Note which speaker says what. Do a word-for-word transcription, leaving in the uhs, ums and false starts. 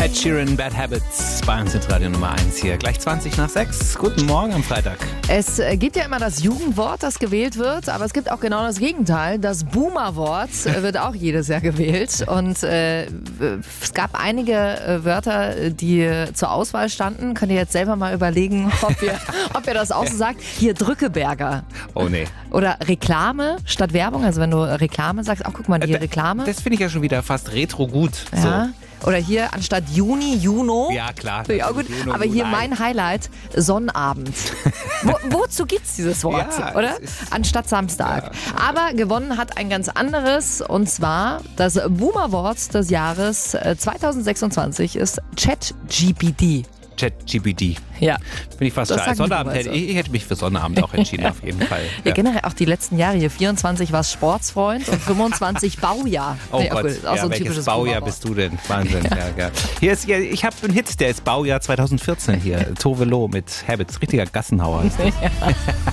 Speaker 1: Ed Sheeran, Bad Habits bei uns in Radio Nummer eins hier. Gleich zwanzig nach sechs. Guten Morgen am Freitag.
Speaker 2: Es gibt ja immer das Jugendwort, das gewählt wird, aber es gibt auch genau das Gegenteil. Das Boomerwort wird auch jedes Jahr gewählt. Und äh, es gab einige äh, Wörter, die zur Auswahl standen. Könnt ihr jetzt selber mal überlegen, ob ihr, ob ihr das auch so sagt. Hier Drückeberger.
Speaker 1: Oh nee.
Speaker 2: Oder Reklame statt Werbung. Also wenn du Reklame sagst, auch guck mal, hier Reklame.
Speaker 1: Das finde ich ja schon wieder fast retro gut.
Speaker 2: Ja.
Speaker 1: So.
Speaker 2: Oder hier anstatt Juni, Juno.
Speaker 1: Ja, klar.
Speaker 2: Ja, gut.
Speaker 1: Juno,
Speaker 2: Aber hier
Speaker 1: Juli.
Speaker 2: mein Highlight, Sonnabend. Wo, wozu gibt's dieses Wort,
Speaker 1: Ja,
Speaker 2: oder?
Speaker 1: es ist-
Speaker 2: Anstatt Samstag.
Speaker 1: Ja.
Speaker 2: Aber gewonnen hat ein ganz anderes, und zwar das Boomerwort des Jahres äh, zwanzig sechsundzwanzig ist ChatGPT.
Speaker 1: ChatGPT.
Speaker 2: Ja.
Speaker 1: Bin ich fast
Speaker 2: Das
Speaker 1: scheiße.
Speaker 2: sagen die
Speaker 1: Sonnabend
Speaker 2: wohl
Speaker 1: hätte
Speaker 2: so.
Speaker 1: ich, ich hätte mich für Sonnabend auch entschieden, auf jeden Fall.
Speaker 2: Ja, generell auch die letzten Jahre hier. vierundzwanzig war Sportsfreund und fünfundzwanzig Baujahr.
Speaker 1: Oh
Speaker 2: Nee, auch
Speaker 1: Gott,
Speaker 2: gut. Ist auch
Speaker 1: ja,
Speaker 2: so ein
Speaker 1: welches
Speaker 2: typisches
Speaker 1: Baujahr
Speaker 2: Boomerwort.
Speaker 1: bist du denn? Wahnsinn. Ja. Ja, Hier ist, ja, ich habe einen Hit, der ist Baujahr zwanzig vierzehn hier. Tove Lo mit Habits. Richtiger Gassenhauer.